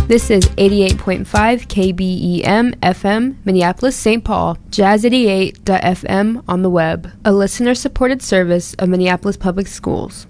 This is 88.5 KBEM FM, Minneapolis, St. Paul, Jazz88.fm on the web, a listener-supported service of Minneapolis Public Schools.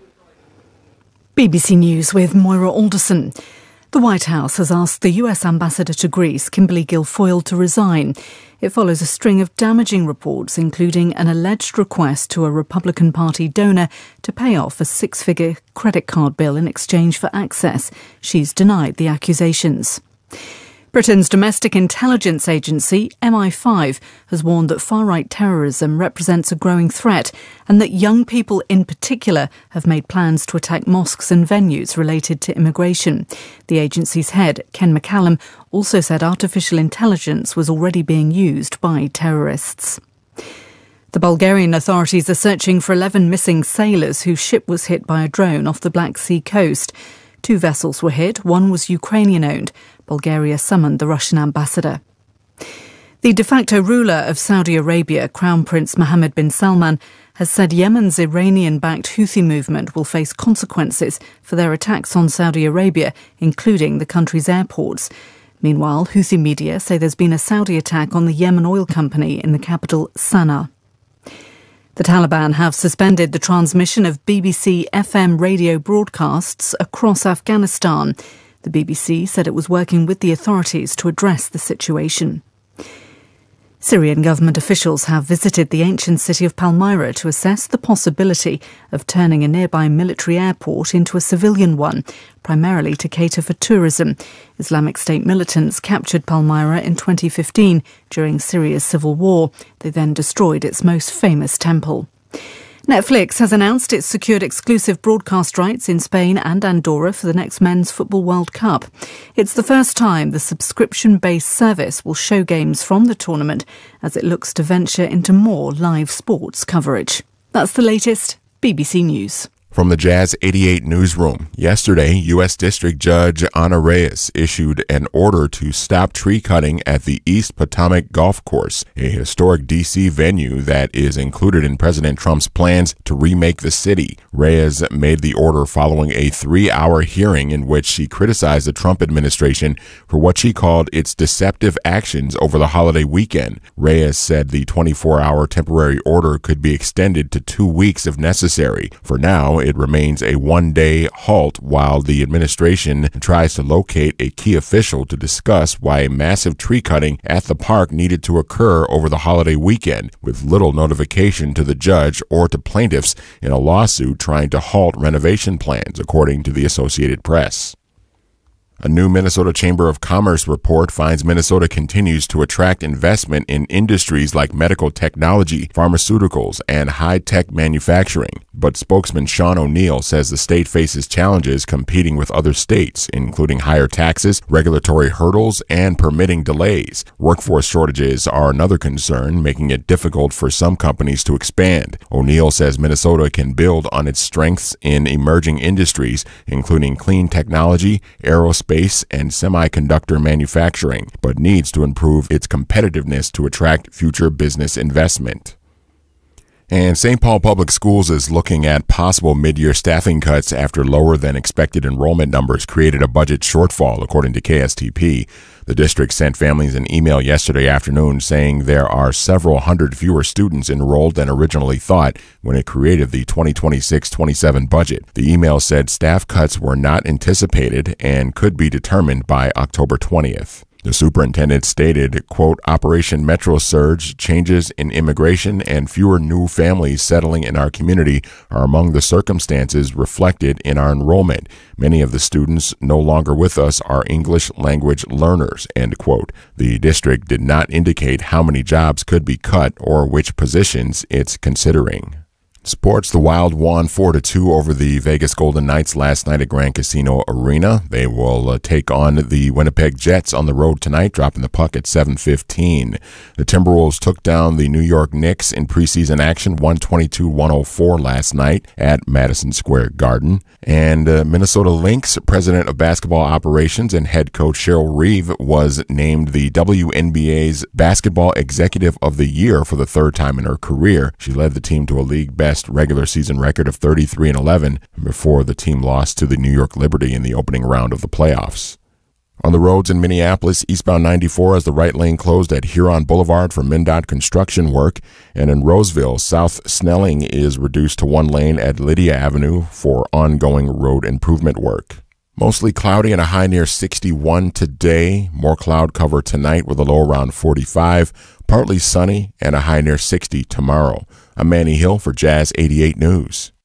BBC News with Moira Alderson. The White House has asked the US Ambassador to Greece, Kimberly Guilfoyle, to resign. It follows a string of damaging reports, including an alleged request to a Republican Party donor to pay off a six-figure credit card bill in exchange for access. She's denied the accusations. Britain's domestic intelligence agency, MI5, has warned that far-right terrorism represents a growing threat and that young people in particular have made plans to attack mosques and venues related to immigration. The agency's head, Ken McCallum, also said artificial intelligence was already being used by terrorists. The Bulgarian authorities are searching for 11 missing sailors whose ship was hit by a drone off the Black Sea coast. 2 vessels were hit, one was Ukrainian-owned. Bulgaria summoned the Russian ambassador. The de facto ruler of Saudi Arabia, Crown Prince Mohammed bin Salman, has said Yemen's Iranian-backed Houthi movement will face consequences for their attacks on Saudi Arabia, including the country's airports. Meanwhile, Houthi media say there's been a Saudi attack on the Yemen oil company in the capital, Sana'a. The Taliban have suspended the transmission of BBC FM radio broadcasts across Afghanistan. The BBC said it was working with the authorities to address the situation. Syrian government officials have visited the ancient city of Palmyra to assess the possibility of turning a nearby military airport into a civilian one, primarily to cater for tourism. Islamic State militants captured Palmyra in 2015 during Syria's civil war. They then destroyed its most famous temple. Netflix has announced it's secured exclusive broadcast rights in Spain and Andorra for the next Men's Football World Cup. It's the first time the subscription-based service will show games from the tournament as it looks to venture into more live sports coverage. That's the latest BBC News. From the Jazz 88 newsroom, yesterday, U.S. District Judge Ana Reyes issued an order to stop tree cutting at the East Potomac Golf Course, a historic D.C. venue that is included in President Trump's plans to remake the city. Reyes made the order following a 3-hour hearing in which she criticized the Trump administration for what she called its deceptive actions over the holiday weekend. Reyes said the 24-hour temporary order could be extended to 2 weeks if necessary. For now, it remains a one-day halt while the administration tries to locate a key official to discuss why a massive tree cutting at the park needed to occur over the holiday weekend, with little notification to the judge or to plaintiffs in a lawsuit trying to halt renovation plans, according to the Associated Press. A new Minnesota Chamber of Commerce report finds Minnesota continues to attract investment in industries like medical technology, pharmaceuticals, and high-tech manufacturing. But spokesman Sean O'Neill says the state faces challenges competing with other states, including higher taxes, regulatory hurdles, and permitting delays. Workforce shortages are another concern, making it difficult for some companies to expand. O'Neill says Minnesota can build on its strengths in emerging industries, including clean technology, aerospace, and semiconductor manufacturing, but needs to improve its competitiveness to attract future business investment. And St. Paul Public Schools is looking at possible mid-year staffing cuts after lower than expected enrollment numbers created a budget shortfall, according to KSTP. The district sent families an email yesterday afternoon saying there are several hundred fewer students enrolled than originally thought when it created the 2026-27 budget. The email said staff cuts were not anticipated and could be determined by October 20th. The superintendent stated, quote, Operation Metro Surge, changes in immigration, and fewer new families settling in our community are among the circumstances reflected in our enrollment. Many of the students no longer with us are English language learners, end quote. The district did not indicate how many jobs could be cut or which positions it's considering. Sports, the Wild won 4-2 over the Vegas Golden Knights last night at Grand Casino Arena. They will take on the Winnipeg Jets on the road tonight, dropping the puck at 7:15. The Timberwolves took down the New York Knicks in preseason action, 122-104 last night at Madison Square Garden. And Minnesota Lynx president of basketball operations and head coach Cheryl Reeve was named the WNBA's Basketball Executive of the Year for the third time in her career. She led the team to a league best regular season record of 33-11 before the team lost to the New York Liberty in the opening round of the playoffs. On the roads in Minneapolis, eastbound 94 has the right lane closed at Huron Boulevard for MnDOT construction work, and in Roseville, South Snelling is reduced to one lane at Lydia Avenue for ongoing road improvement work. Mostly cloudy and a high near 61 today. More cloud cover tonight with a low around 45. Partly sunny and a high near 60 tomorrow. I'm Manny Hill for Jazz 88 News.